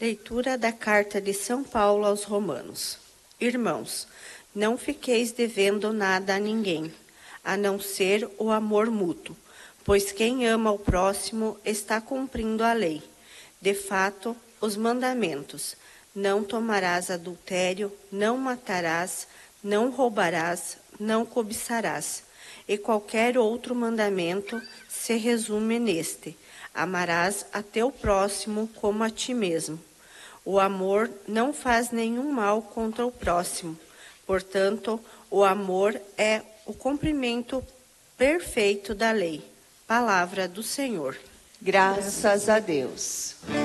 Leitura da Carta de São Paulo aos Romanos. Irmãos, não fiqueis devendo nada a ninguém, a não ser o amor mútuo, pois quem ama o próximo está cumprindo a lei. De fato, os mandamentos: não tomarás adultério, não matarás, não roubarás, não cobiçarás. E qualquer outro mandamento se resume neste: amarás a teu próximo como a ti mesmo. O amor não faz nenhum mal contra o próximo. Portanto, o amor é o cumprimento perfeito da lei. Palavra do Senhor. Graças a Deus.